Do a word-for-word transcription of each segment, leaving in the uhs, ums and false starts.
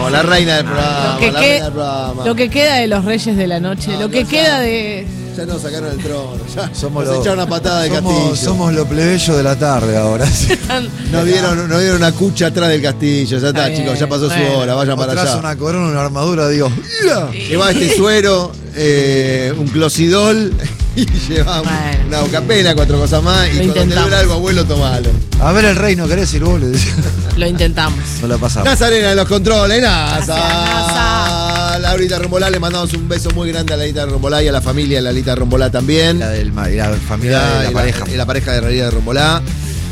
No, la reina del programa. Lo que, la que- reina del programa. lo que queda de los Reyes de la Noche, No, lo que no, queda ya. de... Ya nos sacaron el trono. Ya Somos nos los- echaron una patada del somos, castillo. somos lo plebeyo de la tarde ahora. Sí. No vieron, no vieron una cucha atrás del castillo. Ya está, Está bien, chicos, ya pasó bueno. su hora. Vayan para Atrás allá. una corona, una armadura, digo. ¡Mira! Lleva este suero, eh, un closidol y lleva Bueno. una bocapena, cuatro cosas más. Y Lo cuando te intentamos. duele algo, abuelo, tomalo. A ver el rey, ¿no querés ir vos? Le decía. Lo intentamos. No la pasamos. Nazarena en los controles, NASA. Gracias, NASA. Laurita Rombolá, le mandamos un beso muy grande a Lalita Rombolá y a la familia de Lalita Rombolá también. La del ma- y la familia de la y pareja. y la pareja de Lalita Rombolá.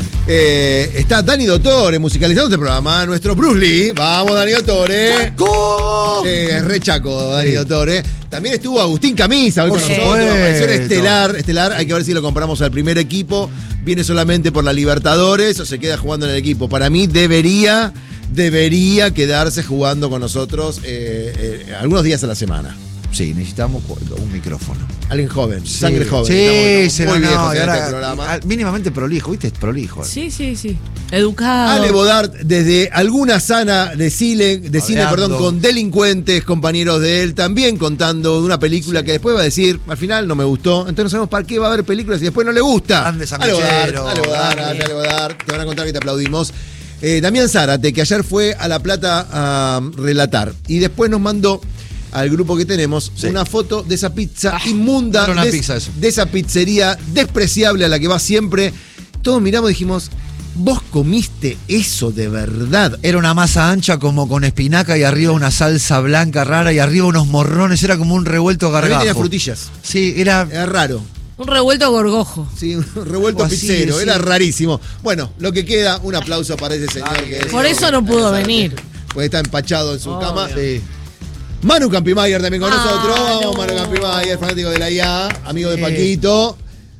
Eh, está Dani Dottore musicalizando este programa. Nuestro Bruce Lee. Vamos, Dani Dottore. ¡Chaco! Eh, es re chaco, Dani Sí. Dottore. También estuvo Agustín Camisa hoy Por con nosotros. supuesto. Mención estelar, estelar. Hay que ver si lo compramos al primer equipo. Viene solamente por la Libertadores o se queda jugando en el equipo. Para mí debería, debería quedarse jugando con nosotros eh, eh, algunos días a la semana. Sí, necesitamos un micrófono. Alguien joven, Sí. sangre joven. Sí, Estamos se muy no, viejos y en ahora, este programa. al- mínimamente prolijo, ¿viste? Es prolijo. Sí, sí, sí. Educado. Ale Bodart, desde alguna sana de cine, de cine Hablando. perdón, con delincuentes, compañeros de él, también contando de una película que después va a decir, al final no me gustó, entonces no sabemos para qué va a haber películas y después no le gusta. Ande Ale Bodart, sanguchero, Ale Bodart, dale. Ale Bodart, te van a contar que te aplaudimos. Eh, Damián Zárate, que ayer fue a La Plata a relatar y después nos mandó al grupo que tenemos Sí. una foto de esa pizza inmunda, era una de, pizza eso. de esa pizzería despreciable a la que va siempre. Todos miramos y dijimos, ¿vos comiste eso de verdad? Era una masa ancha como con espinaca y arriba una salsa blanca rara y arriba unos morrones, era como un revuelto También tenía gargajo. frutillas. Sí, era... Era raro. Un revuelto gorgojo. Sí, un revuelto Algo así, pizzero. sí. Era rarísimo. Bueno, lo que queda, un aplauso para ese señor. Ay, que Por eso no pudo venir. Pues está empachado en su Obvio. cama. Sí. Manu Campimayer también con Ah, nosotros. Vamos, no. Manu Campimayer, fanático de la I A, amigo de Sí. Paquito.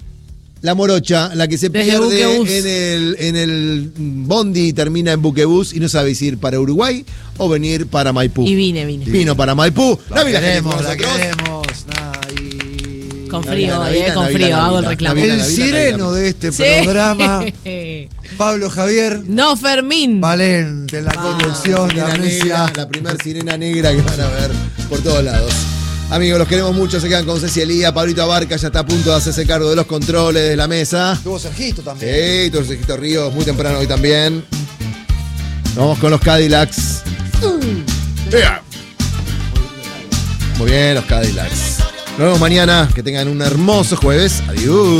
La morocha, la que se Desde pierde Buquebus. en el, en el bondi y termina en Buquebus y no sabe si ir para Uruguay o venir para Maipú. Y vine, vine. Vino para Maipú. La Navi la queremos, con la nosotros. queremos. Nah, y- Con Navila, frío, Navila, eh, con Navila, frío, hago el Navila, reclamo. Navila, El Navila, sireno Navila. de este Sí. programa, Pablo Javier No, Fermín. Valente en la conducción de Sirena negra, Amnesia. la primera sirena negra que van a ver por todos lados. Amigos, los queremos mucho, se quedan con Ceci Elía, Pablito Abarca ya está a punto de hacerse cargo de los controles de la mesa. Tuvo Sergito también. Sí, todos Sergito Ríos, muy temprano hoy también. Nos vamos con los Cadillacs. Yeah. Muy bien, los Cadillacs. Nos vemos mañana, que tengan un hermoso jueves. Adiós.